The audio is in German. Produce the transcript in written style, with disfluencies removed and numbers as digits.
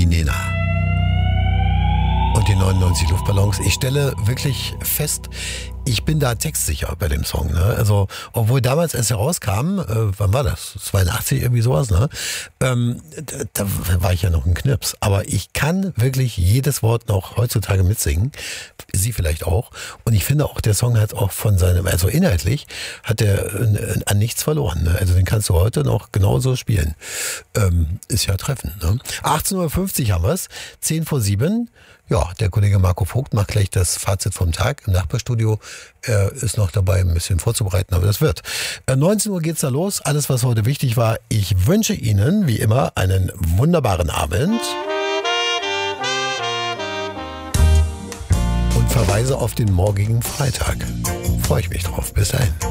Nena. Und die 99 Luftballons. Ich stelle wirklich fest, ich bin da textsicher bei dem Song. Ne? Also, obwohl damals, als er rauskam, wann war das? 82, irgendwie sowas, ne? Da war ich ja noch ein Knirps. Aber ich kann wirklich jedes Wort noch heutzutage mitsingen. Sie vielleicht auch. Und ich finde auch, der Song hat auch von seinem, also inhaltlich, hat er an nichts verloren. Ne? Also den kannst du heute noch genauso spielen. Ist ja treffend. Ne? 18.50 Uhr haben wir es. 10 vor 7. Ja, der Kollege Marco Vogt macht gleich das Fazit vom Tag im Nachbarstudio. Er ist noch dabei, ein bisschen vorzubereiten, aber das wird. 19 Uhr geht's da los. Alles, was heute wichtig war. Ich wünsche Ihnen, wie immer, einen wunderbaren Abend. Und verweise auf den morgigen Freitag. Freue ich mich drauf. Bis dahin.